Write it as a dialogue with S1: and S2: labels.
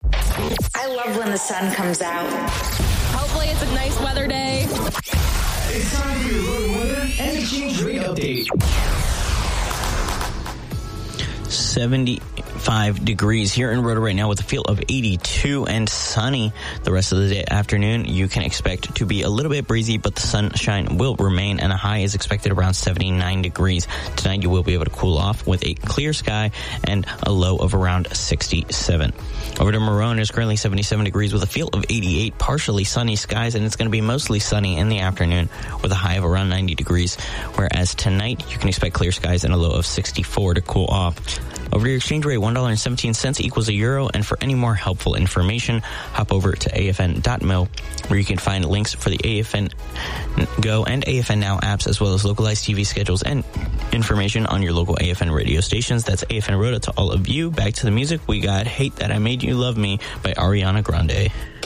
S1: I love when the sun comes out.
S2: Hopefully it's a nice weather day.
S3: It's time for your road weather and exchange rate update.
S4: 75 degrees here in Rotor right now with a feel of 82 and sunny. The rest of the day afternoon, you can expect to be a little bit breezy, but the sunshine will remain, and a high is expected around 79 degrees. Tonight, you will be able to cool off with a clear sky and a low of around 67. Over to Marone, it's currently 77 degrees with a feel of 88, partially sunny skies, and it's going to be mostly sunny in the afternoon with a high of around 90 degrees, whereas tonight, you can expect clear skies and a low of 64 to cool off. Over to your exchange rate, $1.17 equals €1, and for any more helpful information, hop over to afn.mil, where you can find links for the AFN Go and AFN Now apps, as well as localized TV schedules and information on your local AFN radio stations. That's AFN Rota to all of you. Back to the music. We got Hate That I Made You Love Me by Ariana Grande.